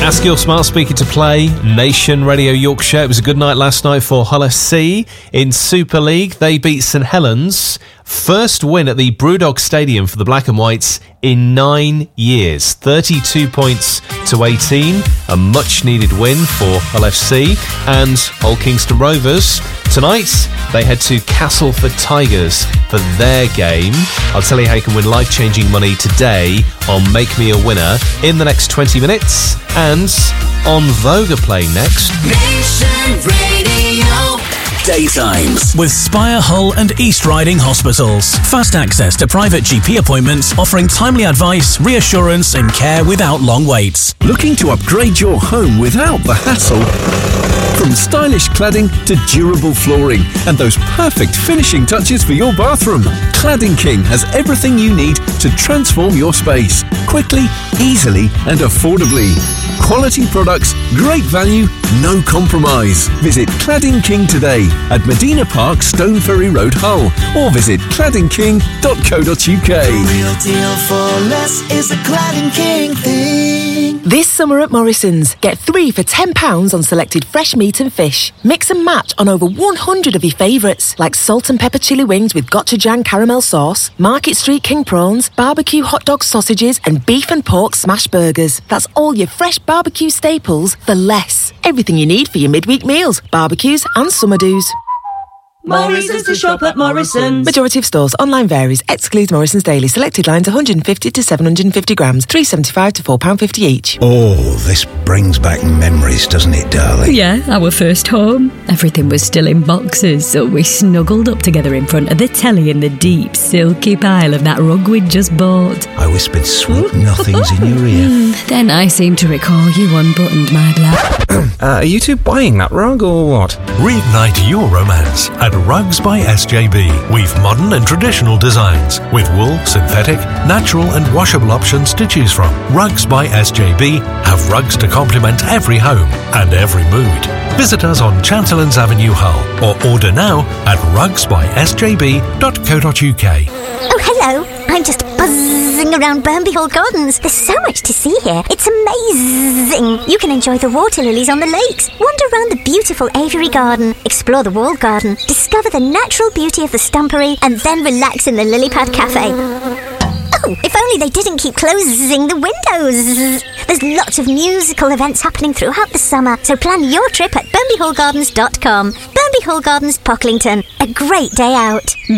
Ask your smart speaker to play Nation Radio Yorkshire. It was a good night last night for Hull FC in Super League. They beat St Helens. First win at the Brewdog Stadium for the Black and Whites in 9 years. 32 points to 18. A much-needed win for Hull FC. And Old Kingston Rovers, tonight, they head to Castleford Tigers for their game. I'll tell you how you can win life-changing money today on Make Me a Winner in the next 20 minutes. And on Vogue are playing next. Nation Radio. Daytimes with Spire Hull and East Riding Hospitals. Fast access to private GP appointments, offering timely advice, reassurance and care without long waits. Looking to upgrade your home without the hassle? From stylish cladding to durable flooring and those perfect finishing touches for your bathroom, Cladding King has everything you need to transform your space quickly, easily and affordably. Quality products, great value, no compromise. Visit Cladding King today at Medina Park, Stone Ferry Road, Hull, or visit claddingking.co.uk. The real deal for less is a Cladding King thing. This summer at Morrison's, get 3 for £10 on selected fresh meat and fish. Mix and match on over 100 of your favourites, like salt and pepper chili wings with gochujang caramel sauce, Market Street King prawns, barbecue hot dog sausages, and beef and pork smash burgers. That's all your fresh barbecue staples for less. Everything you need for your midweek meals, barbecues and summer do's. Morrison's to shop at Morrison's. Majority of stores. Online varies. Excludes Morrison's Daily. Selected lines 150 to 750 grams. £3.75 to £4.50 each. Oh, this brings back memories, doesn't it, darling? Yeah, our first home. Everything was still in boxes, so we snuggled up together in front of the telly in the deep, silky pile of that rug we'd just bought. I whispered sweet nothings in your ear. Then I seem to recall you unbuttoned my blouse. Are you two buying that rug or what? Reignite your romance at Rugs by SJB. We've modern and traditional designs with wool, synthetic, natural and washable options to choose from. Rugs by SJB have rugs to complement every home and every mood. Visit us on Chancellors Avenue, Hull, or order now at rugsbysjb.co.uk. Oh, hello. I'm just buzzing around Burnby Hall Gardens. There's so much to see here. It's amazing. You can enjoy the water lilies on the lakes, wander around the beautiful aviary garden, explore the walled garden, discover the natural beauty of the stumpery, and then relax in the lily pad cafe. Oh, if only they didn't keep closing the windows. There's lots of musical events happening throughout the summer, so plan your trip at BurnbyHallGardens.com. Burnby Hall Gardens, Pocklington. A great day out.